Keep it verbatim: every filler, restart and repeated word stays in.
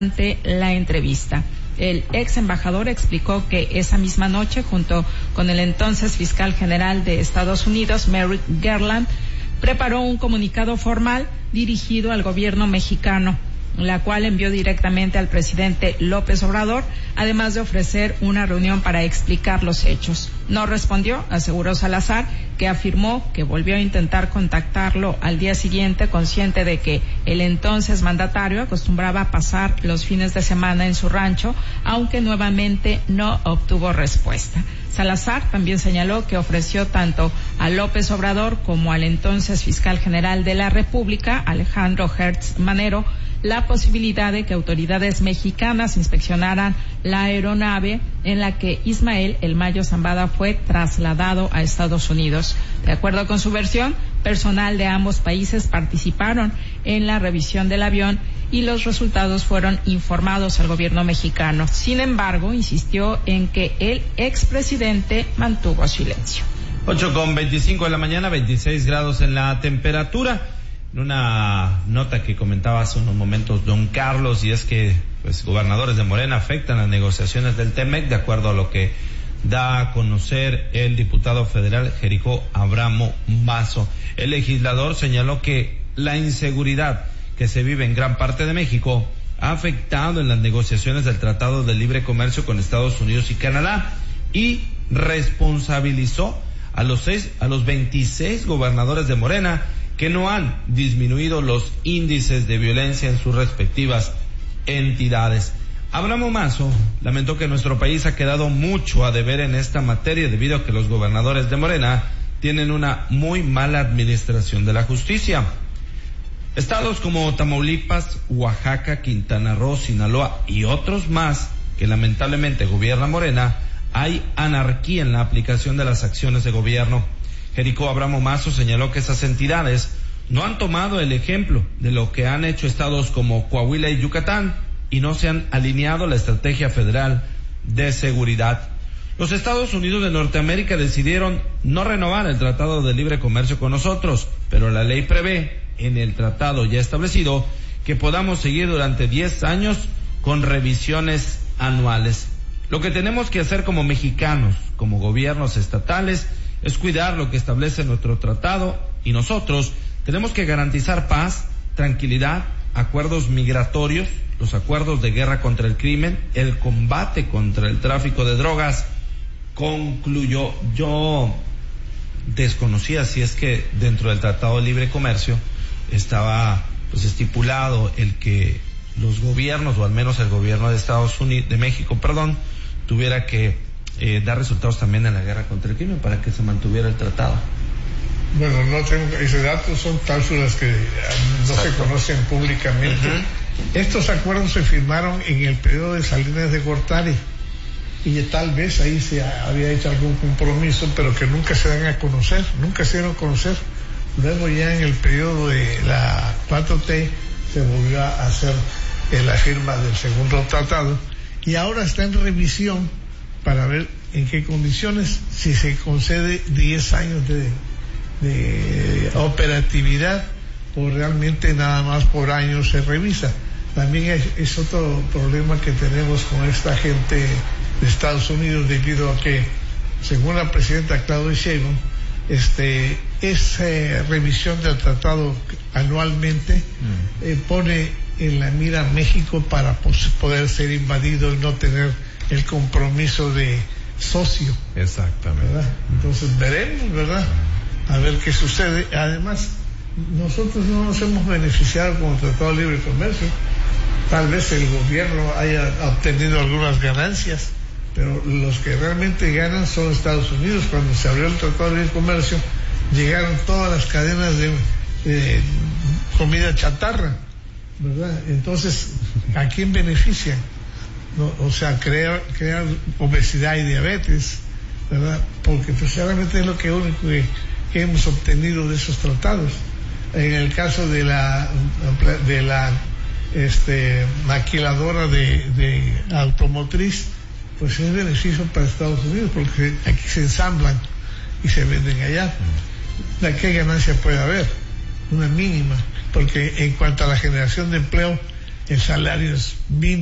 Durante la entrevista, el ex embajador explicó que esa misma noche, junto con el entonces fiscal general de Estados Unidos, Merrick Garland, preparó un comunicado formal dirigido al gobierno mexicano, la cual envió directamente al presidente López Obrador, además de ofrecer una reunión para explicar los hechos. No respondió, aseguró Salazar, que afirmó que volvió a intentar contactarlo al día siguiente, consciente de que el entonces mandatario acostumbraba a pasar los fines de semana en su rancho, aunque nuevamente no obtuvo respuesta. Salazar también señaló que ofreció tanto a López Obrador como al entonces fiscal general de la República, Alejandro Hertz Manero, la posibilidad de que autoridades mexicanas inspeccionaran la aeronave en la que Ismael El Mayo Zambada fue trasladado a Estados Unidos. De acuerdo con su versión, personal de ambos países participaron en la revisión del avión y los resultados fueron informados al gobierno mexicano. Sin embargo, insistió en que el expresidente mantuvo silencio. ocho con veinticinco de la mañana, veintiséis grados en la temperatura. En una nota que comentaba hace unos momentos don Carlos, y es que pues gobernadores de Morena afectan las negociaciones del T-M E C, de acuerdo a lo que da a conocer el diputado federal Jericó Abramo Mazo. El legislador señaló que la inseguridad que se vive en gran parte de México ha afectado en las negociaciones del Tratado de Libre Comercio con Estados Unidos y Canadá, y responsabilizó a los seis, a los veintiséis gobernadores de Morena que no han disminuido los índices de violencia en sus respectivas entidades. Abramo Mazo lamentó que nuestro país ha quedado mucho a deber en esta materia debido a que los gobernadores de Morena tienen una muy mala administración de la justicia. Estados como Tamaulipas, Oaxaca, Quintana Roo, Sinaloa y otros más que lamentablemente gobierna Morena, hay anarquía en la aplicación de las acciones de gobierno. Jericó Abramo Mazo señaló que esas entidades no han tomado el ejemplo de lo que han hecho estados como Coahuila y Yucatán y no se han alineado a la estrategia federal de seguridad. Los Estados Unidos de Norteamérica decidieron no renovar el Tratado de Libre Comercio con nosotros, pero la ley prevé en el tratado ya establecido que podamos seguir durante diez años con revisiones anuales. Lo que tenemos que hacer como mexicanos, como gobiernos estatales, es cuidar lo que establece nuestro tratado, y nosotros tenemos que garantizar paz, tranquilidad, acuerdos migratorios, los acuerdos de guerra contra el crimen, el combate contra el tráfico de drogas, concluyó. Yo desconocía si es que dentro del Tratado de Libre Comercio estaba pues estipulado el que los gobiernos, o al menos el gobierno de Estados Unidos, de México, perdón, tuviera que Eh, dar resultados también en la guerra contra el crimen para que se mantuviera el tratado. Bueno, no tengo ese dato, son cláusulas que no Exacto. se conocen públicamente. Uh-huh. Estos acuerdos se firmaron en el periodo de Salinas de Gortari, y tal vez ahí se había hecho algún compromiso, pero que nunca se dan a conocer, nunca se dieron a conocer. Luego ya en el periodo de la cuatro T se volvió a hacer eh, la firma del segundo tratado, y ahora está en revisión para ver en qué condiciones, si se concede diez años de, de operatividad o realmente nada más por año se revisa. También es, es otro problema que tenemos con esta gente de Estados Unidos, debido a que, según la presidenta Claudia Sheinbaum, este, esa eh, revisión del tratado anualmente mm. eh, pone en la mira a México para pues, poder ser invadido y no tener el compromiso de socio. Exactamente. ¿Verdad? Entonces veremos, ¿verdad? A ver qué sucede. Además, nosotros no nos hemos beneficiado con el Tratado de Libre Comercio. Tal vez el gobierno haya obtenido algunas ganancias, pero los que realmente ganan son Estados Unidos. Cuando se abrió el Tratado de Libre Comercio, llegaron todas las cadenas de eh, comida chatarra, ¿verdad? Entonces, ¿a quién benefician? No, o sea, crear, crear obesidad y diabetes, ¿verdad? Porque precisamente es lo que único que, que hemos obtenido de esos tratados. En el caso de la de la este maquiladora de, de automotriz, pues es beneficio para Estados Unidos, porque aquí se ensamblan y se venden allá. ¿De qué ganancia puede haber? Una mínima, porque en cuanto a la generación de empleo, el salario es mínimo.